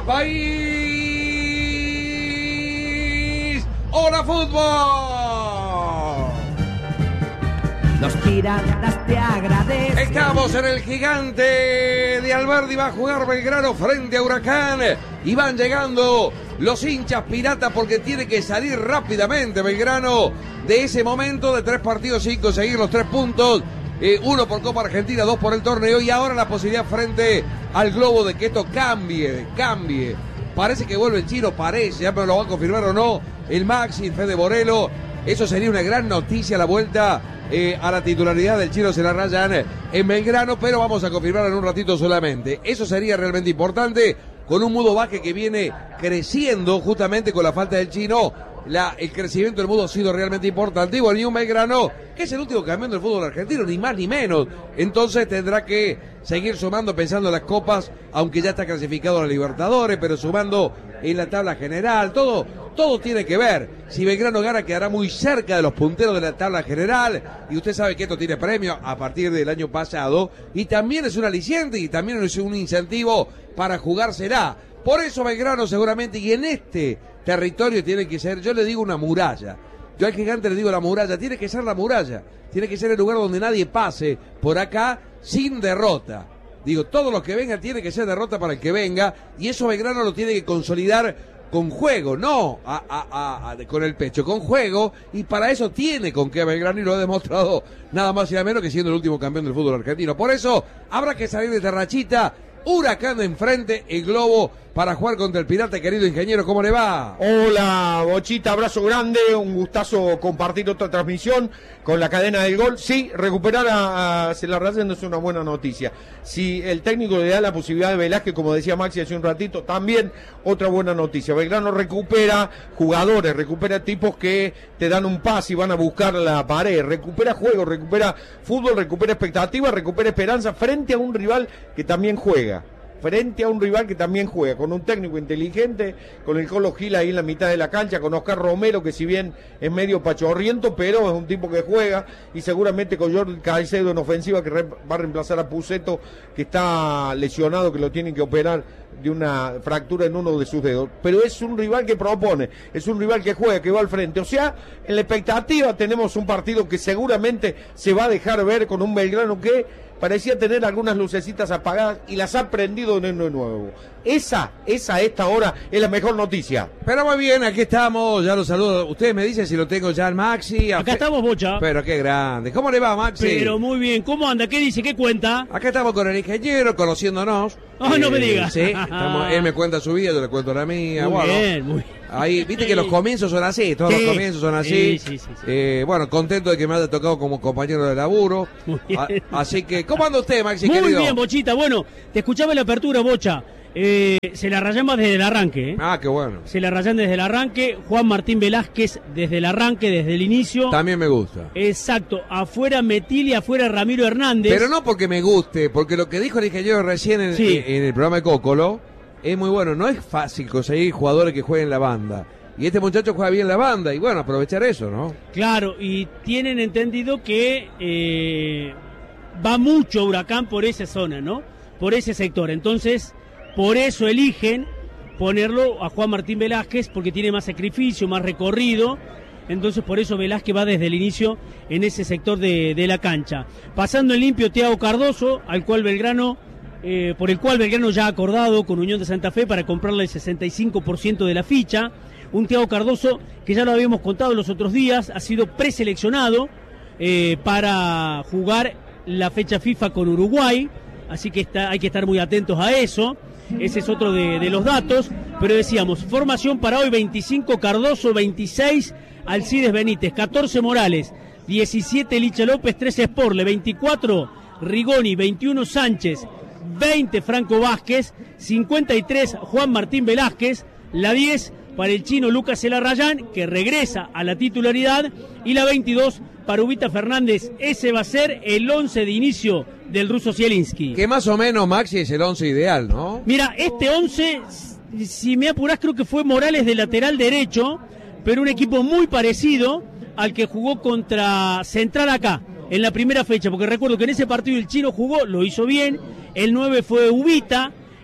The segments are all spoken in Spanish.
país. ¡Hola, fútbol! Los piratas te agradecen. Estamos en el Gigante de Alberdi. Va a jugar Belgrano frente a Huracán. Y van llegando los hinchas piratas porque tiene que salir rápidamente Belgrano de ese momento de 3 partidos sin conseguir los 3 puntos. 1 por Copa Argentina, 2 por el torneo. Y ahora la posibilidad frente al Globo de que esto cambie. Parece que vuelve el Chino, parece. Ya me lo va a confirmar o no el Maxi, Fede Borello. Eso sería una gran noticia, la vuelta a la titularidad del Chino se la rayan en Belgrano, pero vamos a confirmar en un ratito solamente. Eso sería realmente importante con un Mudo Vázquez que viene creciendo justamente con la falta del Chino. El crecimiento del Mudo ha sido realmente importante. Y bueno, y un Belgrano que es el último campeón del fútbol argentino, ni más ni menos. Entonces tendrá que seguir sumando pensando en las copas, aunque ya está clasificado a la Libertadores, pero sumando en la tabla general. Todo tiene que ver. Si Belgrano gana, quedará muy cerca de los punteros de la tabla general. Y usted sabe que esto tiene premio a partir del año pasado. Y también es un aliciente y también es un incentivo para jugársela. Por eso Belgrano seguramente, y en este territorio tiene que ser, yo le digo una muralla. Yo al Gigante le digo la muralla, tiene que ser la muralla. Tiene que ser el lugar donde nadie pase por acá sin derrota. Digo, todos los que vengan tiene que ser derrota para el que venga. Y eso Belgrano lo tiene que consolidar con juego, no con el pecho, con juego, y para eso tiene con qué Belgrano, y lo ha demostrado nada más y nada menos que siendo el último campeón del fútbol argentino. Por eso habrá que salir de esta rachita. Huracán de enfrente, el Globo para jugar contra el Pirata. Querido ingeniero, ¿cómo le va? Hola, Bochita, abrazo grande, un gustazo compartir otra transmisión con la cadena del gol. Sí, recuperar a Celarrayán es una buena noticia. Si el técnico le da la posibilidad de Velázquez, como decía Maxi hace un ratito, también otra buena noticia. Belgrano recupera jugadores, recupera tipos que te dan un pase y van a buscar la pared, recupera juego, recupera fútbol, recupera expectativa, recupera esperanza frente a un rival que también juega. Con un técnico inteligente, con el Colo Gil ahí en la mitad de la cancha, con Oscar Romero, que si bien es medio pachorriento, pero es un tipo que juega, y seguramente con Jordi Caicedo en ofensiva, que va a reemplazar a Puceto, que está lesionado, que lo tienen que operar de una fractura en uno de sus dedos. Pero es un rival que propone, es un rival que juega, que va al frente. O sea, en la expectativa tenemos un partido que seguramente se va a dejar ver, con un Belgrano que parecía tener algunas lucecitas apagadas y las ha prendido de nuevo. Esa a esta hora es la mejor noticia. Pero muy bien, aquí estamos, ya los saludo. Ustedes me dicen si lo tengo ya al Maxi. Acá estamos, Bocha. Pero qué grande. ¿Cómo le va, Maxi? Pero muy bien. ¿Cómo anda? ¿Qué dice? ¿Qué cuenta? Acá estamos con el ingeniero, conociéndonos. No me digas. Sí, él me cuenta su vida, yo le cuento la mía. Muy bien. Ahí, viste que los comienzos son así, todos los comienzos son así. Sí. Bueno, contento de que me haya tocado como compañero de laburo. Así que, ¿cómo anda usted, Maxi, muy querido? Muy bien, Bochita. Bueno, te escuchaba en la apertura, Bocha. Se la rayan desde el arranque. Ah, qué bueno. Se la rayan desde el arranque. Juan Martín Velázquez desde el arranque, desde el inicio. También me gusta. Exacto. Afuera Metil, afuera Ramiro Hernández. Pero no porque me guste, porque lo que dijo el ingeniero recién en el programa de Cócolo es muy bueno. No es fácil conseguir jugadores que jueguen la banda. Y este muchacho juega bien la banda. Y bueno, aprovechar eso, ¿no? Claro, y tienen entendido que va mucho Huracán por esa zona, ¿no? Por ese sector. Entonces, por eso eligen ponerlo a Juan Martín Velázquez, porque tiene más sacrificio, más recorrido. Entonces, por eso Velázquez va desde el inicio en ese sector de la cancha. Pasando en limpio Thiago Cardoso, por el cual Belgrano ya ha acordado con Unión de Santa Fe para comprarle el 65% de la ficha. Un Thiago Cardoso que ya lo habíamos contado los otros días, ha sido preseleccionado para jugar la fecha FIFA con Uruguay, así que hay que estar muy atentos a eso. Ese es otro de los datos, pero decíamos, formación para hoy: 25 Cardoso, 26 Alcides Benítez, 14 Morales, 17 Licha López, 13 Sporle, 24 Rigoni, 21 Sánchez, 20 Franco Vázquez, 53 Juan Martín Velázquez, la 10 para el chino Lucas Celarrayán, que regresa a la titularidad, y la 22 para Ubita Fernández. Ese va a ser el 11 de inicio del ruso Zielinski. Que más o menos, Maxi, es el 11 ideal, ¿no? Mira, este 11, si me apurás, creo que fue Morales de lateral derecho, pero un equipo muy parecido al que jugó contra Central acá, en la primera fecha, porque recuerdo que en ese partido el chino jugó, lo hizo bien, el 9 fue Ubita,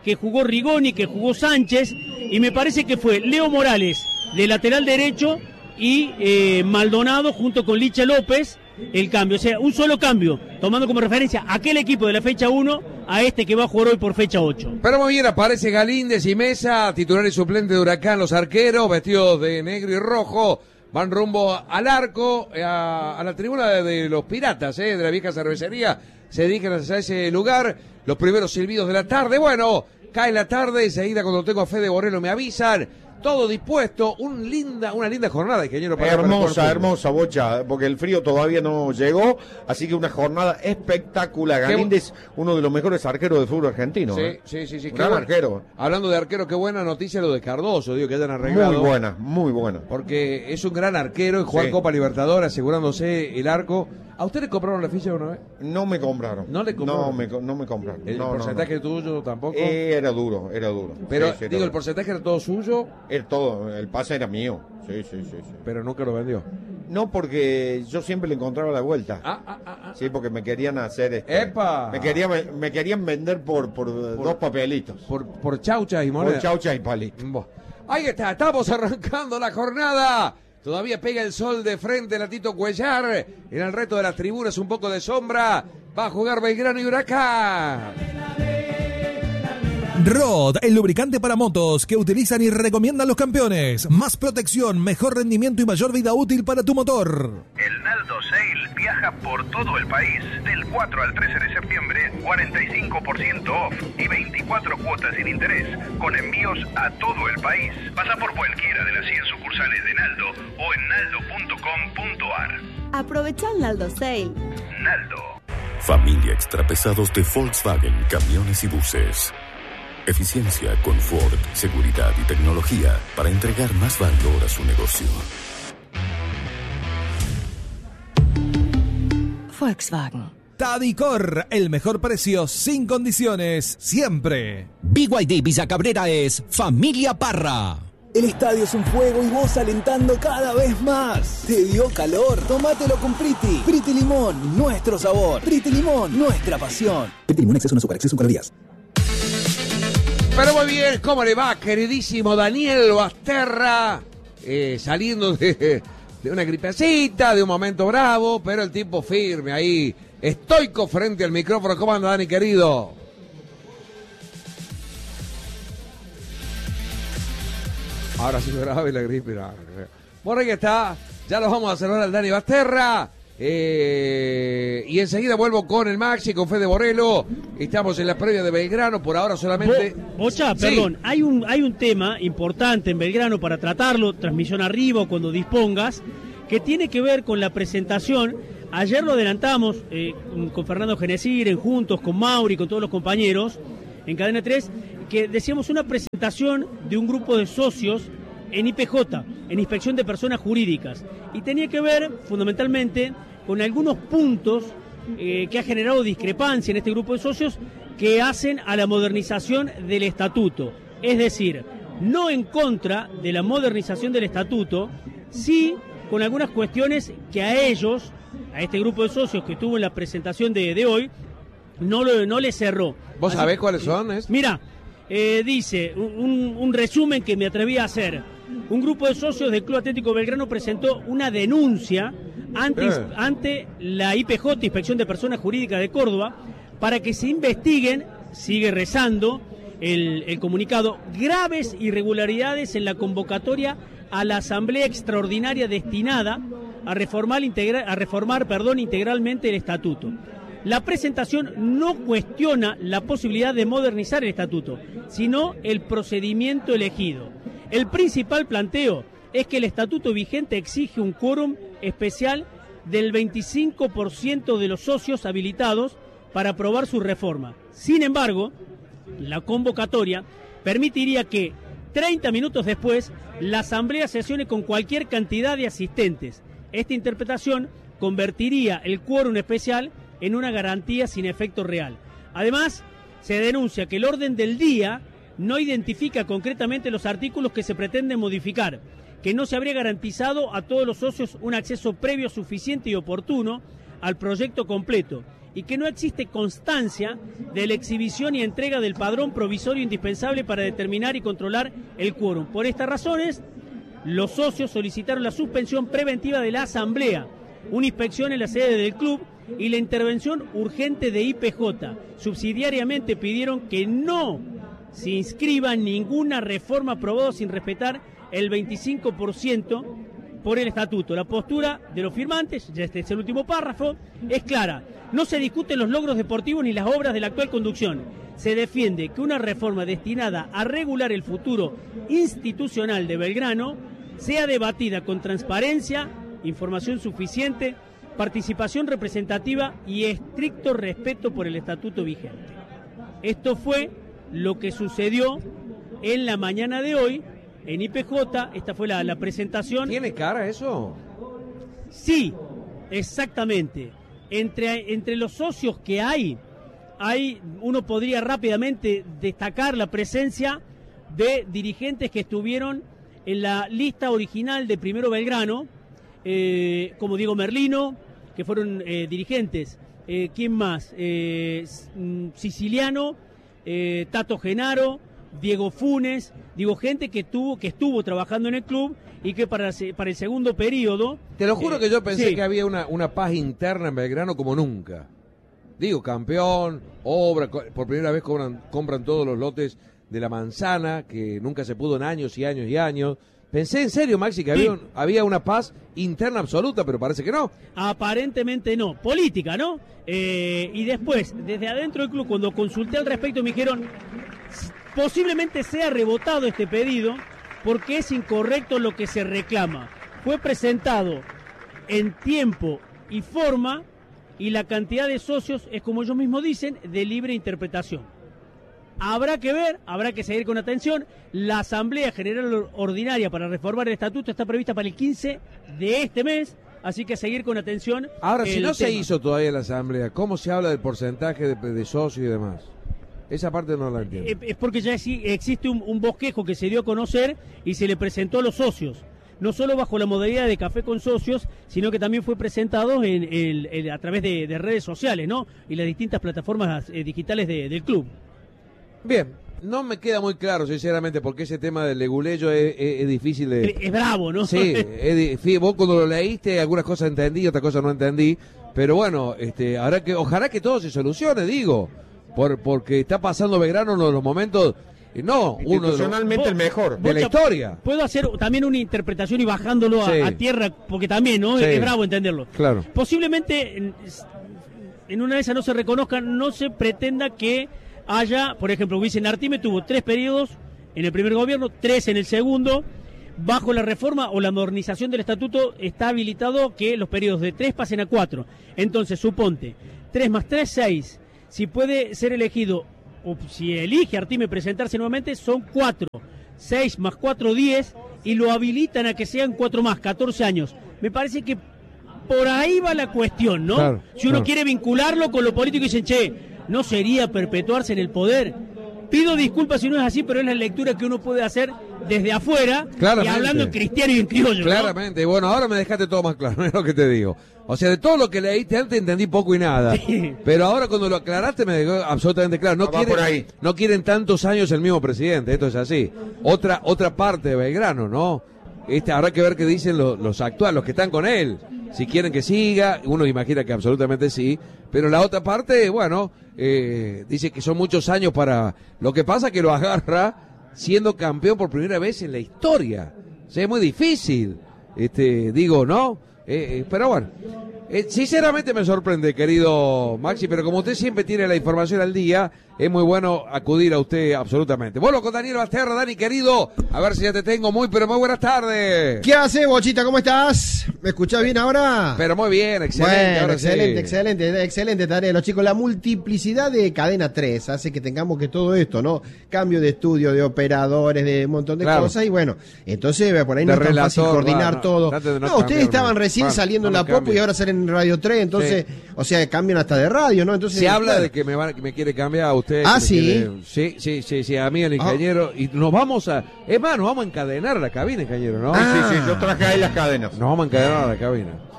que jugó Rigoni, que jugó Sánchez, y me parece que fue Leo Morales de lateral derecho y Maldonado junto con Licha López el cambio, o sea, un solo cambio, tomando como referencia aquel equipo de la fecha 1 a este que va a jugar hoy por fecha 8. Pero muy bien, aparece Galíndez y Mesa, titular y suplente de Huracán, los arqueros, vestidos de negro y rojo, van rumbo al arco, a la tribuna de los Piratas, de la vieja cervecería, se dedican a ese lugar, los primeros silbidos de la tarde, bueno, cae la tarde, enseguida cuando tengo a Fede Borrello me avisan, todo dispuesto, una linda jornada, ingeniero. Hermosa, Bocha, porque el frío todavía no llegó, así que una jornada espectacular. Galíndez, uno de los mejores arqueros de fútbol argentino. Sí. Gran arquero. Hablando de arquero, qué buena noticia lo de Cardoso, digo, que hayan arreglado. Muy buena. Porque es un gran arquero y jugar Copa Libertadores asegurándose el arco. ¿A usted le compraron la ficha una vez? No me compraron. ¿No le compraron? No me compraron. ¿El porcentaje tuyo tampoco? Era duro. Pero, ¿el porcentaje era todo suyo? Era todo, el pase era mío. Sí. Pero nunca lo vendió. No, porque yo siempre le encontraba la vuelta. Sí, porque me querían hacer ¡Epa! Me querían vender por dos papelitos. Por chauchas y monedas. Por chauchas y palitos. Ahí está, estamos arrancando la jornada. Todavía pega el sol de frente, Latito Cuellar. En el resto de las tribunas, un poco de sombra. Va a jugar Belgrano y Huracán. Rod, el lubricante para motos que utilizan y recomiendan los campeones. Más protección, mejor rendimiento y mayor vida útil para tu motor. El Naldo Sale viaja por todo el país. Del 4 al 13 de septiembre, 45% off y 24 cuotas sin interés, con envíos a todo el país. Pasa por cualquiera de las 100 sucursales de Naldo o en naldo.com.ar. Aprovecha el Naldo Sale. Naldo. Familia extrapesados de Volkswagen, camiones y buses. Eficiencia, confort, seguridad y tecnología para entregar más valor a su negocio. Volkswagen. Tadicor, el mejor precio sin condiciones, siempre. BYD Villa Cabrera es Familia Parra. El estadio es un fuego y vos alentando cada vez más. ¿Te dio calor? Tómatelo con Priti. Priti Limón, nuestro sabor. Priti Limón, nuestra pasión. Priti Limón, exceso no azúcar, exceso en calorías. Pero muy bien, ¿cómo le va, queridísimo Daniel Basterra? Saliendo de una gripecita, de un momento bravo, pero el tipo firme ahí, estoico frente al micrófono. ¿Cómo anda, Dani, querido? Ahora sí me grave la gripe. Bueno, ahí está, ya los vamos a saludar al Dani Basterra. Y enseguida vuelvo con el Maxi, con Fede Borrello. Estamos en la previa de Belgrano, por ahora solamente. Bocha, perdón, hay un tema importante en Belgrano para tratarlo, transmisión arriba cuando dispongas, que tiene que ver con la presentación. Ayer lo adelantamos con Fernando Genesir, en Juntos, con Mauri, con todos los compañeros en Cadena 3, que decíamos una presentación de un grupo de socios en IPJ, en Inspección de Personas Jurídicas, y tenía que ver fundamentalmente con algunos puntos que ha generado discrepancia en este grupo de socios que hacen a la modernización del estatuto. Es decir, no en contra de la modernización del estatuto, sí con algunas cuestiones que a ellos, a este grupo de socios que estuvo en la presentación de hoy, no les cerró. ¿Vos sabés cuáles son? Mira, dice, un resumen que me atreví a hacer. Un grupo de socios del Club Atlético Belgrano presentó una denuncia ante la IPJ, Inspección de Personas Jurídicas de Córdoba, para que se investiguen, sigue rezando el comunicado, graves irregularidades en la convocatoria a la Asamblea Extraordinaria destinada a reformar integralmente el estatuto. La presentación no cuestiona la posibilidad de modernizar el estatuto, sino el procedimiento elegido. El principal planteo es que el estatuto vigente exige un quórum especial del 25% de los socios habilitados para aprobar su reforma. Sin embargo, la convocatoria permitiría que 30 minutos después la Asamblea sesione con cualquier cantidad de asistentes. Esta interpretación convertiría el quórum especial en una garantía sin efecto real. Además, se denuncia que el orden del día no identifica concretamente los artículos que se pretenden modificar, que no se habría garantizado a todos los socios un acceso previo suficiente y oportuno al proyecto completo, y que no existe constancia de la exhibición y entrega del padrón provisorio indispensable para determinar y controlar el quórum. Por estas razones, los socios solicitaron la suspensión preventiva de la asamblea, una inspección en la sede del club y la intervención urgente de IPJ. Subsidiariamente pidieron que no se inscriba ninguna reforma aprobada sin respetar el 25% por el estatuto. La postura de los firmantes, ya este es el último párrafo, es clara. No se discuten los logros deportivos ni las obras de la actual conducción. Se defiende que una reforma destinada a regular el futuro institucional de Belgrano sea debatida con transparencia, información suficiente, participación representativa y estricto respeto por el estatuto vigente. Esto fue lo que sucedió en la mañana de hoy en IPJ. Esta fue la presentación. ¿Tiene cara eso? Sí, exactamente. Entre los socios que hay, uno podría rápidamente destacar la presencia de dirigentes que estuvieron en la lista original de Primero Belgrano, como Diego Merlino, que fueron dirigentes. ¿Quién más? Siciliano, Tato Genaro, Diego Funes, digo, gente que estuvo trabajando en el club y que para el segundo periodo... Te lo juro que yo pensé que había una paz interna en Belgrano como nunca. Digo, campeón, obra, por primera vez compran todos los lotes de la manzana, que nunca se pudo en años y años y años. Pensé en serio, Maxi, que había una paz interna absoluta, pero parece que no. Aparentemente no. Política, ¿no? Y después, desde adentro del club, cuando consulté al respecto, me dijeron, posiblemente sea rebotado este pedido porque es incorrecto lo que se reclama. Fue presentado en tiempo y forma y la cantidad de socios es, como ellos mismos dicen, de libre interpretación. Habrá que ver, habrá que seguir con atención. La Asamblea General Ordinaria para reformar el estatuto está prevista para el 15 de este mes, así que seguir con atención. Ahora, si no se hizo todavía la Asamblea, ¿cómo se habla del porcentaje de socios y demás? Esa parte no la entiendo. Es porque ya existe un bosquejo que se dio a conocer y se le presentó a los socios. No solo bajo la modalidad de café con socios, sino que también fue presentado a través de redes sociales, ¿no? Y las distintas plataformas digitales del club. Bien, no me queda muy claro, sinceramente, porque ese tema del leguleyo es difícil de... Es bravo, ¿no? Sí, vos cuando lo leíste, algunas cosas entendí, otras cosas no entendí, pero bueno, ojalá que todo se solucione, digo, porque está pasando Belgrano uno de los momentos... No, institucionalmente el mejor de la historia. Puedo hacer también una interpretación y bajándolo a tierra, porque también, ¿no? Es bravo entenderlo. Claro. Posiblemente en una de esas no se reconozca, no se pretenda que haya, por ejemplo, Vicente Artime tuvo 3 periodos en el primer gobierno, 3 en el segundo. Bajo la reforma o la modernización del estatuto está habilitado que los periodos de 3 pasen a 4. Entonces, suponte, 3 más 3, 6. Si puede ser elegido, o si elige Artime presentarse nuevamente, son 4. 6 más 4, 10, y lo habilitan a que sean 4 más, 14 años. Me parece que por ahí va la cuestión, ¿no? Claro, si uno quiere vincularlo con lo político y dicen, che, ¿no sería perpetuarse en el poder? Pido disculpas si no es así, pero es la lectura que uno puede hacer desde afuera, y hablando en cristiano y en criollo, ¿no? Claramente, bueno, ahora me dejaste todo más claro, es lo que te digo. O sea, de todo lo que leíste antes entendí poco y nada. Sí. Pero ahora cuando lo aclaraste me dejó absolutamente claro. No quieren tantos años el mismo presidente, esto es así. Otra parte de Belgrano, ¿no? Habrá que ver qué dicen los actuales, los que están con él. Si quieren que siga, uno imagina que absolutamente sí. Pero la otra parte, bueno, dice que son muchos años para... Lo que pasa es que lo agarra siendo campeón por primera vez en la historia. O sea, es muy difícil. Digo, ¿no? Pero bueno, sinceramente me sorprende, querido Maxi, pero como usted siempre tiene la información al día, es muy bueno acudir a usted absolutamente. Bueno, con Daniel Basterra. Dani, querido, a ver si ya te tengo muy buenas tardes. ¿Qué hace, Bochita? ¿Cómo estás? ¿Me escuchás bien ahora? Pero muy bien, excelente. Bueno, ahora excelente tarea, los chicos. La multiplicidad de Cadena 3 hace que tengamos que todo esto, ¿no? Cambio de estudio, de operadores, de un montón de cosas, y bueno, entonces por ahí no es tan fácil coordinar todo. No, ustedes estaban recién saliendo en la Popo y ahora salen en Radio 3, entonces, o sea, cambian hasta de radio, ¿no? Entonces se habla de que me quiere cambiar a usted. ¿sí? Sí, a mí el ingeniero. Y nos vamos a encadenar a la cabina, ingeniero, ¿no? Sí, yo traje ahí las cadenas. Nos vamos a encadenar a la cabina.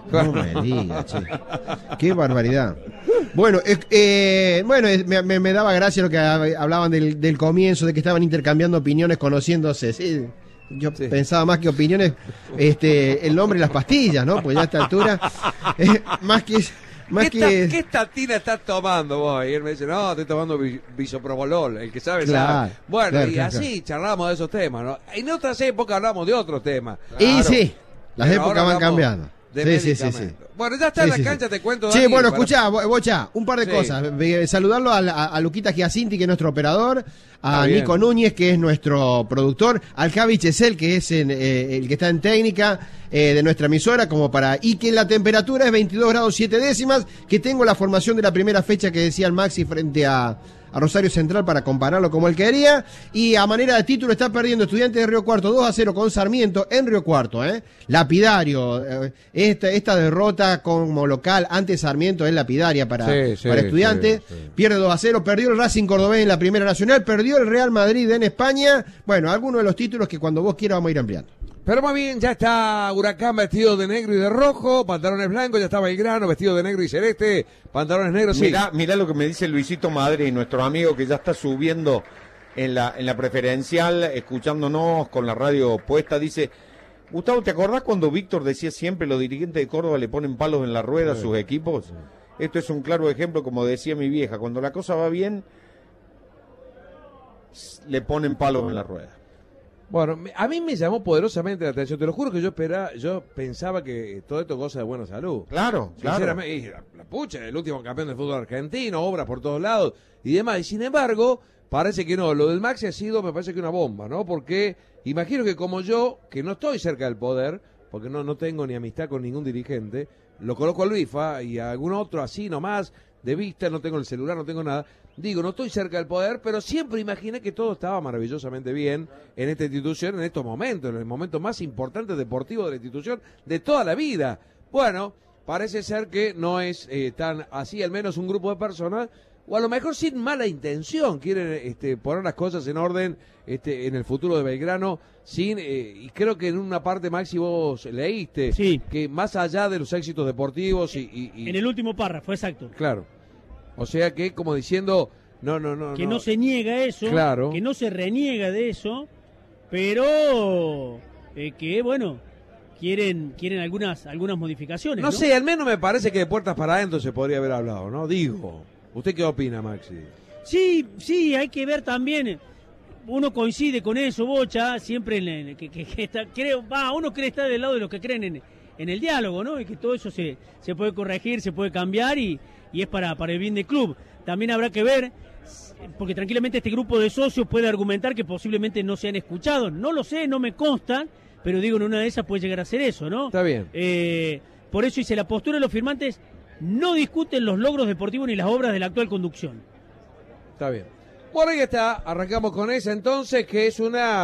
No me digas, che. Qué barbaridad. Bueno, me daba gracia lo que hablaban del comienzo, de que estaban intercambiando opiniones, conociéndose. Sí, yo pensaba más que opiniones, el nombre y las pastillas, ¿no? Pues ya a esta altura, ¿Qué estatina estás tomando vos? Y él me dice, no, estoy tomando bisoprolol, el que sabe sabe. Bueno, así charlamos de esos temas, ¿no? En otras épocas hablamos de otros temas. Y sí, las épocas van cambiando. Sí. Bueno, ya está en la cancha, te cuento. Sí, bueno, escuchá, Bocha, un par de cosas. Saludarlo a Luquita Giacinti, que es nuestro operador, a Nico Núñez, que es nuestro productor, al Javi Chesel, que es el que está en técnica de nuestra emisora, y que la temperatura es 22 grados 7 décimas, que tengo la formación de la primera fecha que decía el Maxi frente a Rosario Central para compararlo como él quería, y a manera de título está perdiendo Estudiantes de Río Cuarto 2-0 con Sarmiento en Río Cuarto, lapidario. Esta derrota como local ante Sarmiento es lapidaria para Estudiantes. Pierde 2-0, perdió el Racing Cordobés en la Primera Nacional, perdió el Real Madrid en España. Bueno, algunos de los títulos que cuando vos quieras vamos a ir ampliando. Pero más bien, ya está Huracán vestido de negro y de rojo, pantalones blancos, ya está Belgrano vestido de negro y celeste, pantalones negros, sí. Mirá lo que me dice Luisito Madrid, nuestro amigo que ya está subiendo en la preferencial, escuchándonos con la radio puesta, dice, Gustavo, ¿te acordás cuando Víctor decía siempre los dirigentes de Córdoba le ponen palos en la rueda a sus equipos? Esto es un claro ejemplo, como decía mi vieja, cuando la cosa va bien, le ponen palos en la rueda. Bueno, a mí me llamó poderosamente la atención. Te lo juro que yo pensaba que todo esto es cosa de buena salud. Claro. Sinceramente, y la pucha, el último campeón del fútbol argentino, obras por todos lados y demás. Y sin embargo, parece que no. Lo del Maxi ha sido, me parece que una bomba, ¿no? Porque imagino que como yo, que no estoy cerca del poder, porque no tengo ni amistad con ningún dirigente, lo coloco a Luifa y a algún otro así nomás, de vista, no tengo el celular, no tengo nada. Digo, no estoy cerca del poder, pero siempre imaginé que todo estaba maravillosamente bien en esta institución, en estos momentos, en el momento más importante deportivo de la institución de toda la vida. Bueno, parece ser que no es tan así, al menos un grupo de personas, o a lo mejor sin mala intención, quieren poner las cosas en orden en el futuro de Belgrano, y creo que en una parte, Maxi, vos leíste, que más allá de los éxitos deportivos en el último párrafo, exacto. Claro. O sea que, como diciendo, no se niega eso, claro, que no se reniega de eso, pero que, bueno, quieren algunas modificaciones. No sé, al menos me parece que de puertas para adentro se podría haber hablado, ¿no? Digo, ¿usted qué opina, Maxi? Sí, hay que ver también. Uno coincide con eso, Bocha, siempre uno cree estar del lado de los que creen en el diálogo, ¿no? Y que todo eso se puede corregir, se puede cambiar y es para el bien del club. También habrá que ver, porque tranquilamente este grupo de socios puede argumentar que posiblemente no se han escuchado. No lo sé, no me consta, pero digo, en una de esas puede llegar a ser eso, ¿no? Está bien. Por eso dice, la postura de los firmantes no discuten los logros deportivos ni las obras de la actual conducción. Está bien. Bueno, ahí está, arrancamos con esa entonces, que es una